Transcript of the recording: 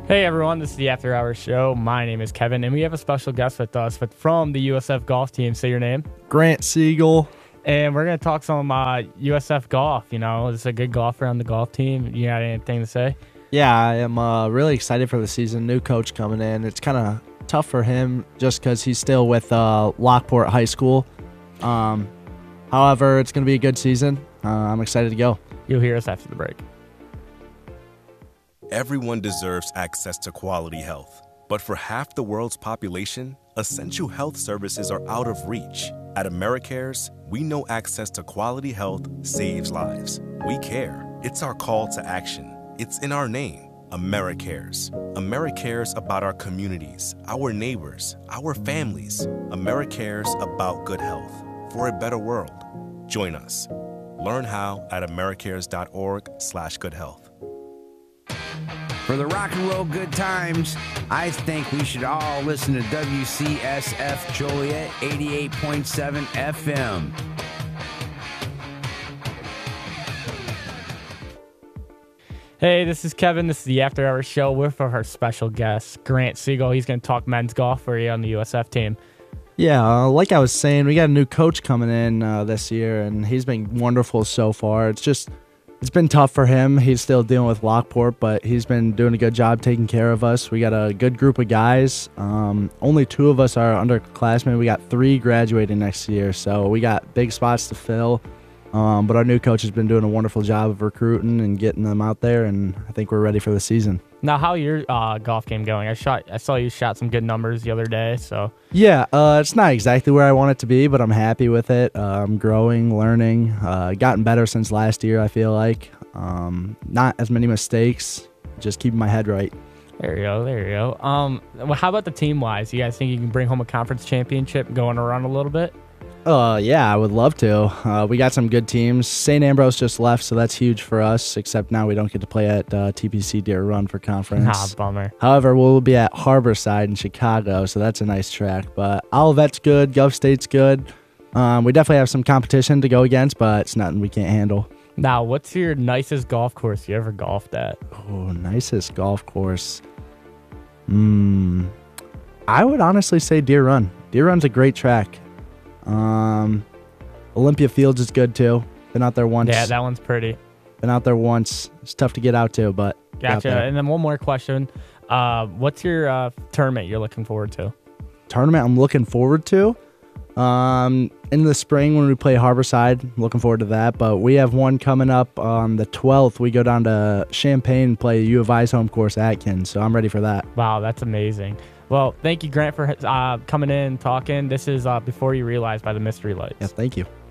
Hey everyone, this is the After Hours Show. My name is Kevin, and we have a special guest with us from the USF golf team. Say your name. Grant Siegel. And we're going to talk some USF golf. You know, it's a good golfer on the golf team. You got anything to say? Yeah, I am really excited for the season. New coach coming in. It's kind of tough for him just because he's still with Lockport High School. However, it's going to be a good season. I'm excited to go. You'll hear us after the break. Everyone deserves access to quality health. But for half the world's population, essential health services are out of reach. At AmeriCares, we know access to quality health saves lives. We care. It's our call to action. It's in our name, AmeriCares. AmeriCares about our communities, our neighbors, our families. AmeriCares about good health for a better world. Join us. Learn how at americares.org/goodhealth. For the rock and roll good times, I think we should all listen to WCSF Joliet 88.7 FM. Hey, this is Kevin. This is the After Hours Show. We're for our special guest, Grant Siegel. He's going to talk men's golf for you on the USF team. Yeah, like I was saying, we got a new coach coming in this year, and he's been wonderful so far. It's been tough for him. He's still dealing with Lockport, but he's been doing a good job taking care of us. We got a good group of guys. Only 2 of us are underclassmen. We got 3 graduating next year, so we got big spots to fill. But our new coach has been doing a wonderful job of recruiting and getting them out there, and I think we're ready for the season. Now, how your golf game going? I saw you shot some good numbers the other day. So yeah, it's not exactly where I want it to be, but I'm happy with it. I'm growing, learning, gotten better since last year. I feel like not as many mistakes, just keeping my head right. There you go. Well, how about the team wise? You guys think you can bring home a conference championship, going around a little bit? Yeah, I would love to. We got some good teams. St. Ambrose just left, so that's huge for us, except now we don't get to play at TPC Deer Run for conference. Bummer. However, we'll be at Harborside in Chicago, so that's a nice track. But Olivet's good. Gulf State's good. We definitely have some competition to go against, but it's nothing we can't handle. Now, what's your nicest golf course you ever golfed at? Oh, nicest golf course. I would honestly say Deer Run. Deer Run's a great track. Olympia Fields is good too. Been out there once. Yeah, that one's pretty. Been out there once. It's tough to get out to, but gotcha. And then one more question. What's your tournament you're looking forward to? Tournament I'm looking forward to? In the spring when we play Harborside, I'm looking forward to that. But we have one coming up on the 12th. We go down to Champaign and play U of I's home course, Atkins. So I'm ready for that. Wow, that's amazing. Well, thank you, Grant, for coming in and talking. This is Before You Realize by the Mystery Lights. Yeah, thank you.